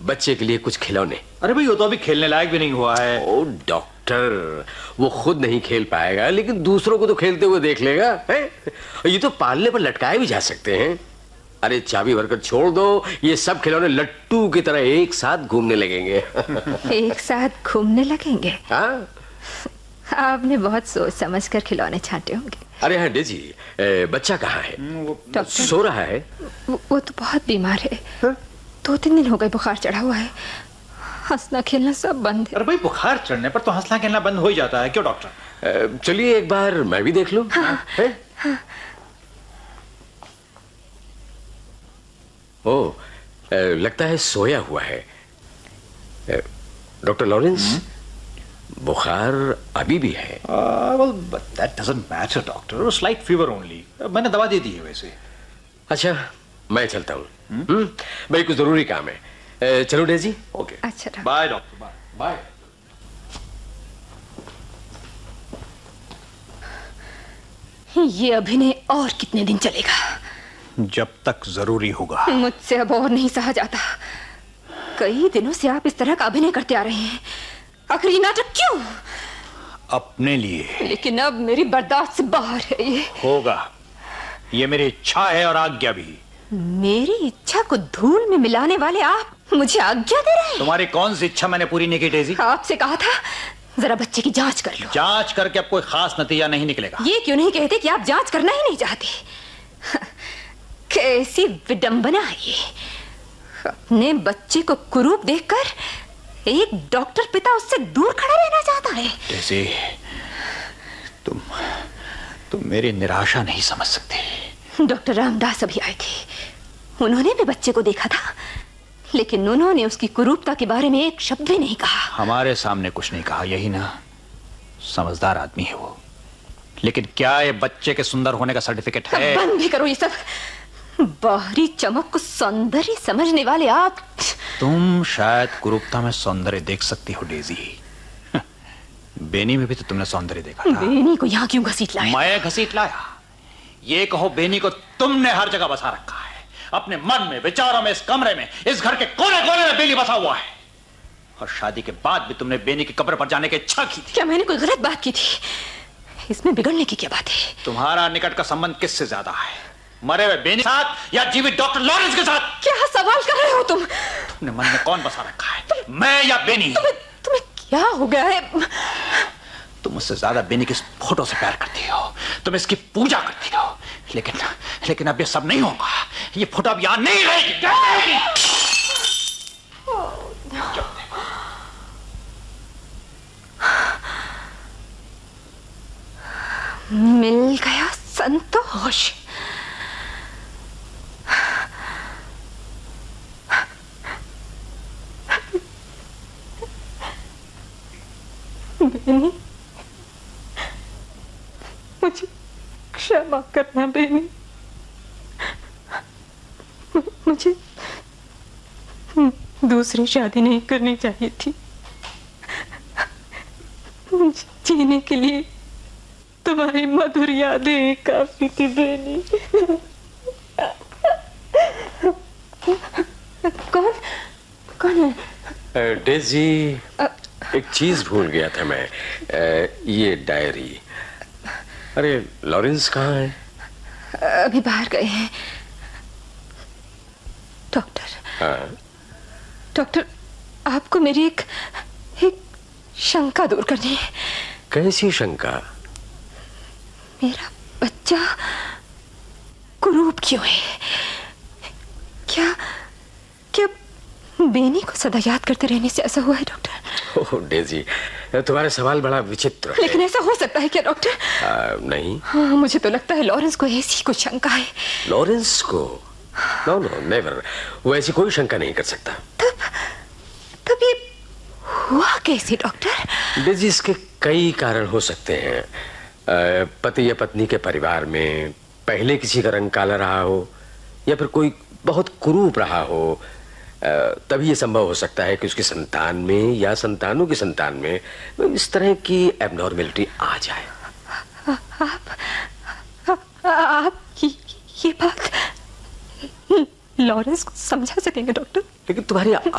बच्चे के लिए कुछ खिलौने। अरे भाई वो तो अभी खेलने लायक भी नहीं हुआ है। ओ डॉक्टर, वो खुद नहीं खेल पाएगा लेकिन दूसरों को तो खेलते हुए देख लेगा है? ये तो पालने पर लटकाए भी जा सकते हैं। अरे चाबी भरकर छोड़ दो, ये सब खिलौने लट्टू की तरह एक साथ घूमने लगेंगे। एक साथ घूमने लगेंगे? हाँ, आपने बहुत सोच समझ कर खिलौने छांटे होंगे। अरे हाँ डेजी, बच्चा कहाँ है? डॉक्टर, सो रहा है? वो तो बहुत बीमार है। 2-3 दिन हो गए बुखार चढ़ा हुआ है। हंसना खेलना सब बंद है। अरे भाई बुखार चढ़ने पर तो हंसना खेलना बंद हो ही जाता है, क्यों डॉक्टर? चलिए एक बार मैं भी देख लूं। हाँ, हाँ। ओ, लगता है सोया हुआ है। डॉक्टर लॉरेंस, बुखार अभी भी है? well, but that doesn't matter, doctor. Slight fever only. मैंने दवा दे दी है वैसे। अच्छा, मैं चलता हूँ। भाई कुछ जरूरी काम है। चलो डेजी। ओके। अच्छा बाय डॉक्टर, बाय बाय। ये अभिनय और कितने दिन चलेगा? जब तक जरूरी होगा। मुझसे अब और नहीं सहा जाता। कई दिनों से आप इस तरह का अभिनय करते आ रहे हैं। आखिर ये नाटक क्यों? अपने लिए। लेकिन अब मेरी बर्दाश्त से बाहर है। ये होगा, ये मेरी इच्छा है और आज्ञा भी। मेरी इच्छा को धूल में मिलाने वाले आप मुझे आज्ञा दे रहे हैं? तुम्हारी कौन सी इच्छा मैंने पूरी नहीं की डेजी? आपसे कहा था जरा बच्चे की जांच कर लो। जांच करके अब कोई खास नतीजा नहीं निकलेगा। ये क्यों नहीं कहते कि आप जांच करना ही नहीं चाहते? कैसी विडंबना है ये। अपने बच्चे को कुरूप देखकर एक डॉक्टर पिता उससे दूर खड़ा रहना चाहता है। डेजी, तुम मेरी निराशा नहीं समझ सकते। डॉक्टर रामदास अभी आए थे। उन्होंने भी बच्चे को देखा था, लेकिन उन्होंने उसकी कुरूपता के बारे में एक शब्द भी नहीं कहा। हमारे सामने कुछ नहीं कहा, यही ना? समझदार आदमी है वो। लेकिन क्या ये बच्चे के सुंदर होने का सर्टिफिकेट है? बंद भी करो ये सब। बाहरी चमक को सौंदर्य समझने वाले आप। तुम शायद कुरूपता में सौंदर्य देख सकती हो डेजी। बेनी में भी तो तुमने सौंदर्य देखा था। बेनी को यहाँ क्यों घसीट लाया? मैं घसीट लाया? ये कहो बेनी को तुमने हर जगह बसा रखा है। अपने मन में, विचारों में, इस कमरे में, इस घर के कोने कोने में बेनी बसा हुआ है। और शादी के बाद भी तुमने बेनी की कब्र पर जाने की इच्छा की थी। क्या मैंने कोई गलत बात की थी? इसमें बिगड़ने की क्या बात है? तुम्हारा निकट का संबंध किससे ज्यादा है? मरे हुए बेनी के साथ या जीवित डॉक्टर लॉरेंस के साथ? क्या सवाल कर रहे हो तुम? तुमने मन में कौन बसा रखा है, मैं या बेनी? तुम्हें क्या हो गया है? तुम मुझसे ज्यादा बेनी की इस फोटो से प्यार करती हो, तुम इसकी पूजा करती हो। लेकिन अब ये सब नहीं होगा। ये फोटो अब यहां नहीं रहेगी। मिल गया संतोष। बेनी, मुझे क्षमा करना बेनी। मुझे दूसरी शादी नहीं करनी चाहिए थी। मुझे जीने के लिए तुम्हारी मधुर यादें काफी थी बेनी। कौन है? डेजी, एक चीज भूल गया था मैं। ये डायरी। अरे लॉरेंस कहाँ है? अभी बाहर गए हैं। डॉक्टर। हाँ? डॉक्टर, आपको मेरी एक शंका दूर करनी है। कैसी शंका? मेरा बच्चा कुरूप क्यों है? क्या बेनी को सदा याद करते रहने से ऐसा हुआ है डॉक्टर? ओह डेजी, तुम्हारा सवाल बड़ा विचित्र है। लेकिन ऐसा हो सकता है क्या डॉक्टर? नहीं। हाँ, मुझे तो लगता है लॉरेंस को ऐसी कुछ शंका है। लॉरेंस को? नो नो नेवर, वो ऐसी कोई शंका नहीं कर सकता। तब ये हुआ कैसे डॉक्टर? डेजी, इसके कई कारण हो सकते हैं। पति या पत्नी के परिवार में पहले किसी का रंग काला रहा हो, या फिर कोई बहुत कुरूप रहा हो। तभी ये संभव हो सकता है कि उसकी संतान में या संतानों की संतान में इस तरह की एबनॉर्मेलिटी आ जाए। आप ये बात लॉरेंस को समझा सकेंगे डॉक्टर? लेकिन तुम्हारी